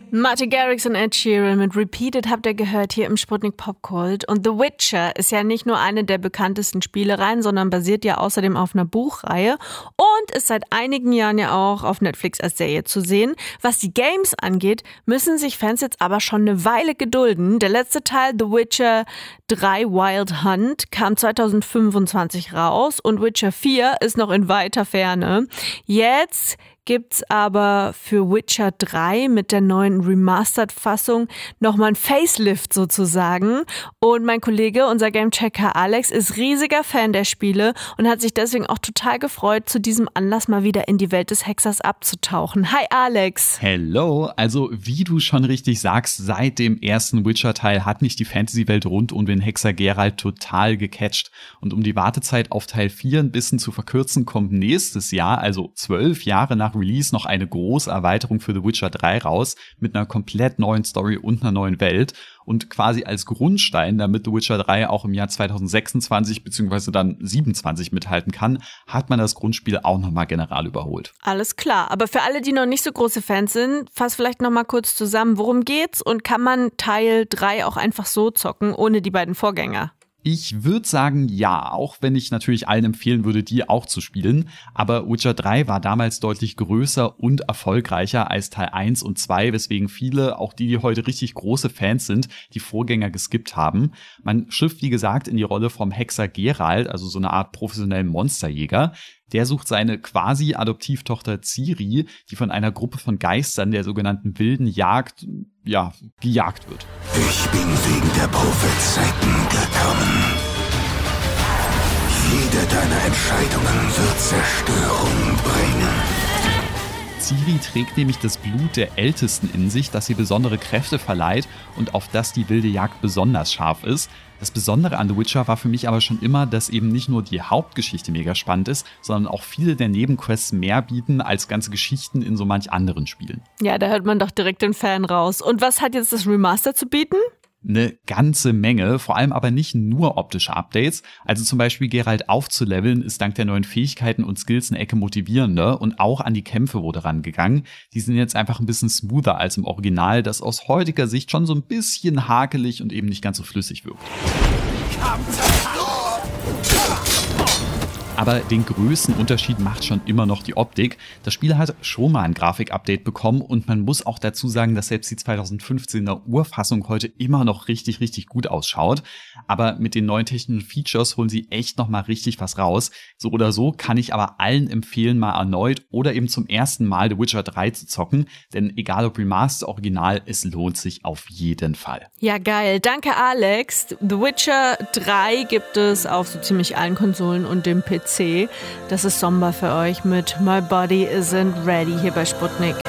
Martin Garrix und Ed Sheeran mit Repeated habt ihr gehört hier im Sputnik Popkult. Und The Witcher ist ja nicht nur eine der bekanntesten Spielereien, sondern basiert ja außerdem auf einer Buchreihe und ist seit einigen Jahren ja auch auf Netflix als Serie zu sehen. Was die Games angeht, müssen sich Fans jetzt aber schon eine Weile gedulden. Der letzte Teil, The Witcher 3 Wild Hunt, kam 2025 raus und Witcher 4 ist noch in weiter Ferne. Jetzt gibt's aber für Witcher 3 mit der neuen Remastered-Fassung nochmal ein Facelift sozusagen. Und mein Kollege, unser Gamechecker Alex, ist riesiger Fan der Spiele und hat sich deswegen auch total gefreut, zu diesem Anlass mal wieder in die Welt des Hexers abzutauchen. Hi Alex! Hello! Also wie du schon richtig sagst, seit dem ersten Witcher-Teil hat mich die Fantasy-Welt rund um den Hexer Geralt total gecatcht. Und um die Wartezeit auf Teil 4 ein bisschen zu verkürzen, kommt nächstes Jahr, also 12 Jahre nach Release, noch eine große Erweiterung für The Witcher 3 raus, mit einer komplett neuen Story und einer neuen Welt. Und quasi als Grundstein, damit The Witcher 3 auch im Jahr 2026 bzw. dann 27 mithalten kann, hat man das Grundspiel auch nochmal general überholt. Alles klar, aber für alle, die noch nicht so große Fans sind, fass vielleicht nochmal kurz zusammen, worum geht's und kann man Teil 3 auch einfach so zocken, ohne die beiden Vorgänger? Ich würde sagen, ja, auch wenn ich natürlich allen empfehlen würde, die auch zu spielen. Aber Witcher 3 war damals deutlich größer und erfolgreicher als Teil 1 und 2, weswegen viele, auch die heute richtig große Fans sind, die Vorgänger geskippt haben. Man schlüpft, wie gesagt, in die Rolle vom Hexer Geralt, also so eine Art professionellen Monsterjäger. Der sucht seine quasi Adoptivtochter Ciri, die von einer Gruppe von Geistern der sogenannten wilden Jagd, gejagt wird. Ich bin wegen der Prophezeiten gekommen. Jede deiner Entscheidungen wird Zerstörung bringen. Ciri trägt nämlich das Blut der Ältesten in sich, das ihr besondere Kräfte verleiht und auf das die wilde Jagd besonders scharf ist. Das Besondere an The Witcher war für mich aber schon immer, dass eben nicht nur die Hauptgeschichte mega spannend ist, sondern auch viele der Nebenquests mehr bieten als ganze Geschichten in so manch anderen Spielen. Ja, da hört man doch direkt den Fan raus. Und was hat jetzt das Remaster zu bieten? Eine ganze Menge, vor allem aber nicht nur optische Updates. Also zum Beispiel Geralt aufzuleveln ist dank der neuen Fähigkeiten und Skills eine Ecke motivierender und auch an die Kämpfe wurde rangegangen. Die sind jetzt einfach ein bisschen smoother als im Original, das aus heutiger Sicht schon so ein bisschen hakelig und eben nicht ganz so flüssig wirkt. Aber den größten Unterschied macht schon immer noch die Optik. Das Spiel hat schon mal ein Grafik-Update bekommen und man muss auch dazu sagen, dass selbst die 2015er Urfassung heute immer noch richtig, richtig gut ausschaut. Aber mit den neuen technischen Features holen sie echt noch mal richtig was raus. So oder so kann ich aber allen empfehlen, mal erneut oder eben zum ersten Mal The Witcher 3 zu zocken. Denn egal ob Remaster, Original, es lohnt sich auf jeden Fall. Ja, geil. Danke, Alex. The Witcher 3 gibt es auf so ziemlich allen Konsolen und dem PC. Das ist Sommer für euch mit My Body Isn't Ready hier bei Sputnik.